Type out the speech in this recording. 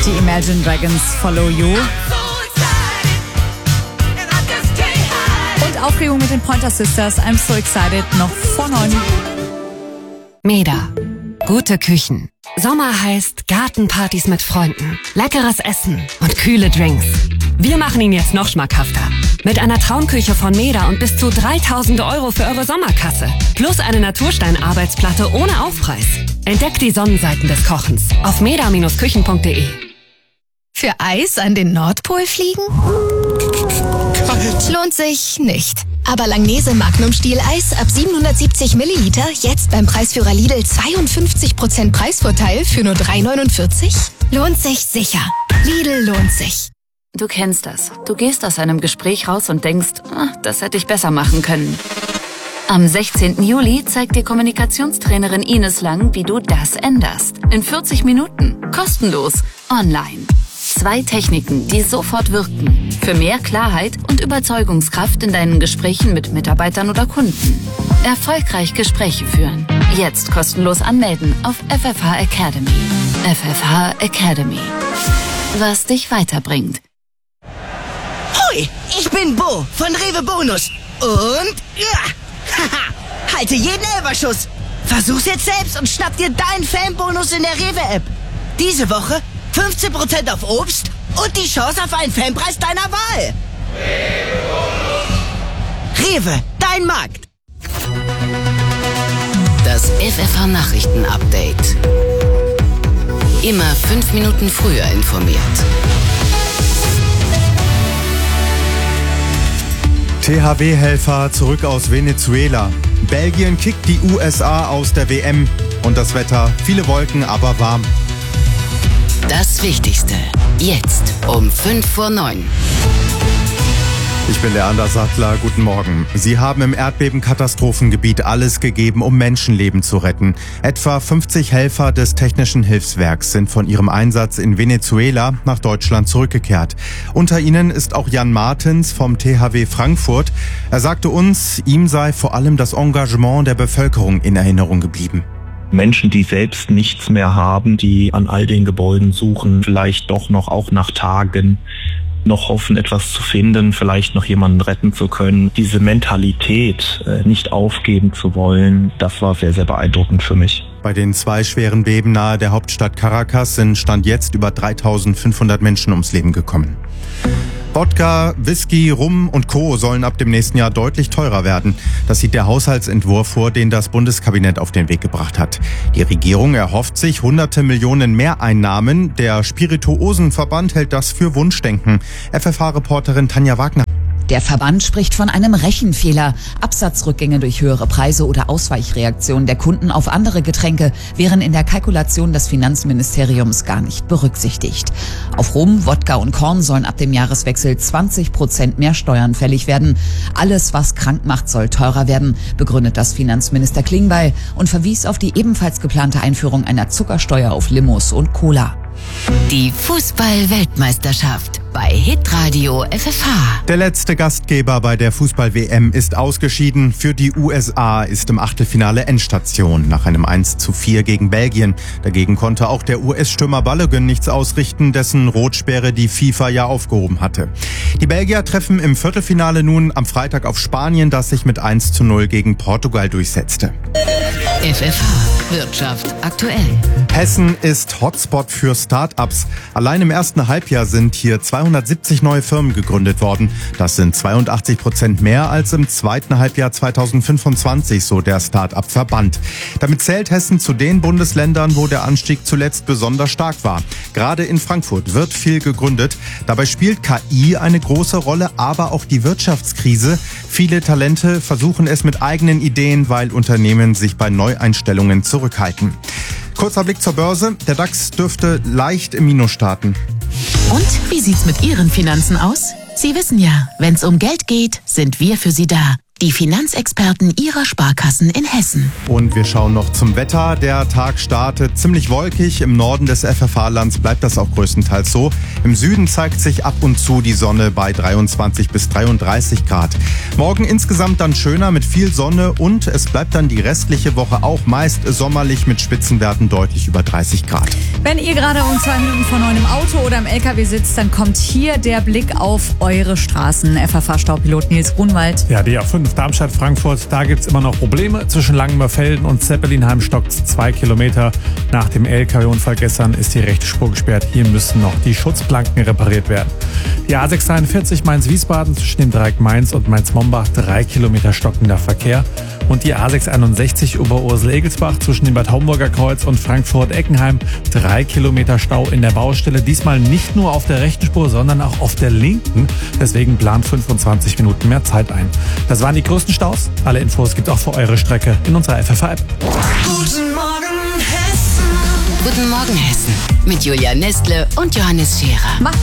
die Imagine Dragons Follow You. Und Aufregung mit den Pointer Sisters, I'm so excited, noch vor 9. Meda. Gute Küchen. Sommer heißt Gartenpartys mit Freunden, leckeres Essen und kühle Drinks. Wir machen ihn jetzt noch schmackhafter. Mit einer Traumküche von Meda und bis zu 3.000 € für eure Sommerkasse. Plus eine Naturstein-Arbeitsplatte ohne Aufpreis. Entdeckt die Sonnenseiten des Kochens auf meda-küchen.de. Für Eis an den Nordpol fliegen? Kalt. Lohnt sich nicht. Aber Langnese Magnum Stieleis ab 770 Milliliter jetzt beim Preisführer Lidl 52% Preisvorteil für nur 3,49? Lohnt sich sicher. Lidl lohnt sich. Du kennst das. Du gehst aus einem Gespräch raus und denkst, das hätte ich besser machen können. Am 16. Juli zeigt dir Kommunikationstrainerin Ines Lang, wie du das änderst. In 40 Minuten. Kostenlos. Online. 2 Techniken, die sofort wirken. Für mehr Klarheit und Überzeugungskraft in deinen Gesprächen mit Mitarbeitern oder Kunden. Erfolgreich Gespräche führen. Jetzt kostenlos anmelden auf FFH Academy. FFH Academy. Was dich weiterbringt. Hoi, ich bin Bo von Rewe Bonus. Und halte jeden Elberschuss. Versuch's jetzt selbst und schnapp dir deinen Fanbonus in der Rewe-App. Diese Woche 15% auf Obst und die Chance auf einen Fanpreis deiner Wahl. Rewe, dein Markt. Das FFH Nachrichten-Update. Immer 5 Minuten früher informiert. THW-Helfer zurück aus Venezuela. Belgien kickt die USA aus der WM. Und das Wetter, viele Wolken, aber warm. Das Wichtigste, jetzt um 8:55. Ich bin der Anders Sattler, guten Morgen. Sie haben im Erdbebenkatastrophengebiet alles gegeben, um Menschenleben zu retten. Etwa 50 Helfer des Technischen Hilfswerks sind von ihrem Einsatz in Venezuela nach Deutschland zurückgekehrt. Unter ihnen ist auch Jan Martens vom THW Frankfurt. Er sagte uns, ihm sei vor allem das Engagement der Bevölkerung in Erinnerung geblieben. Menschen, die selbst nichts mehr haben, die an all den Gebäuden suchen, vielleicht doch noch auch nach Tagen noch hoffen, etwas zu finden, vielleicht noch jemanden retten zu können. Diese Mentalität, nicht aufgeben zu wollen, das war sehr, sehr beeindruckend für mich. Bei den 2 schweren Beben nahe der Hauptstadt Caracas sind Stand jetzt über 3.500 Menschen ums Leben gekommen. Wodka, Whisky, Rum und Co. sollen ab dem nächsten Jahr deutlich teurer werden. Das sieht der Haushaltsentwurf vor, den das Bundeskabinett auf den Weg gebracht hat. Die Regierung erhofft sich hunderte Millionen Mehreinnahmen. Der Spirituosenverband hält das für Wunschdenken. FFH-Reporterin Tanja Wagner. Der Verband spricht von einem Rechenfehler. Absatzrückgänge durch höhere Preise oder Ausweichreaktionen der Kunden auf andere Getränke wären in der Kalkulation des Finanzministeriums gar nicht berücksichtigt. Auf Rum, Wodka und Korn sollen ab dem Jahreswechsel 20% mehr Steuern fällig werden. Alles, was krank macht, soll teurer werden, begründet das Finanzminister Klingbeil und verwies auf die ebenfalls geplante Einführung einer Zuckersteuer auf Limos und Cola. Die Fußball-Weltmeisterschaft bei Hitradio FFH. Der letzte Gastgeber bei der Fußball-WM ist ausgeschieden. Für die USA ist im Achtelfinale Endstation nach einem 1:4 gegen Belgien. Dagegen konnte auch der US-Stürmer Balogun nichts ausrichten, dessen Rotsperre die FIFA ja aufgehoben hatte. Die Belgier treffen im Viertelfinale nun am Freitag auf Spanien, das sich mit 1:0 gegen Portugal durchsetzte. FFH Wirtschaft aktuell. Hessen ist Hotspot für Start-ups. Allein im ersten Halbjahr sind hier 270 neue Firmen gegründet worden. Das sind 82% mehr als im zweiten Halbjahr 2025, so der Start-up-Verband. Damit zählt Hessen zu den Bundesländern, wo der Anstieg zuletzt besonders stark war. Gerade in Frankfurt wird viel gegründet. Dabei spielt KI eine große Rolle, aber auch die Wirtschaftskrise. Viele Talente versuchen es mit eigenen Ideen, weil Unternehmen sich bei Neueinstellungen zurückhalten. Kurzer Blick zur Börse. Der DAX dürfte leicht im Minus starten. Und wie sieht's mit Ihren Finanzen aus? Sie wissen ja, wenn's um Geld geht, sind wir für Sie da. Die Finanzexperten Ihrer Sparkassen in Hessen. Und wir schauen noch zum Wetter. Der Tag startet ziemlich wolkig. Im Norden des FFH-Lands bleibt das auch größtenteils so. Im Süden zeigt sich ab und zu die Sonne bei 23 bis 33 Grad. Morgen insgesamt dann schöner mit viel Sonne und es bleibt dann die restliche Woche auch meist sommerlich mit Spitzenwerten deutlich über 30 Grad. Wenn ihr gerade um 2 Minuten vor 9 im Auto oder im LKW sitzt, dann kommt hier der Blick auf eure Straßen. FFH-Staupilot Nils Grunwald. Ja, die A5 Darmstadt-Frankfurt, da gibt's immer noch Probleme. Zwischen Langenmerfelden und Zeppelinheim stockt's 2 Kilometer. Nach dem LKW-Unfall gestern ist die rechte Spur gesperrt. Hier müssen noch die Schutzplanken repariert werden. Die A643 Mainz-Wiesbaden zwischen dem Dreieck Mainz und Mainz-Mombach 3 Kilometer stockender Verkehr. Und die A661 Oberursel-Egelsbach zwischen dem Bad Homburger Kreuz und Frankfurt-Eckenheim 3 Kilometer Stau in der Baustelle. Diesmal nicht nur auf der rechten Spur, sondern auch auf der linken. Deswegen plant 25 Minuten mehr Zeit ein. Das waren die größten Staus. Alle Infos gibt's auch für eure Strecke in unserer FFH-App. Guten Morgen Hessen. Guten Morgen Hessen. Mit Julia Nestle und Johannes Scherer.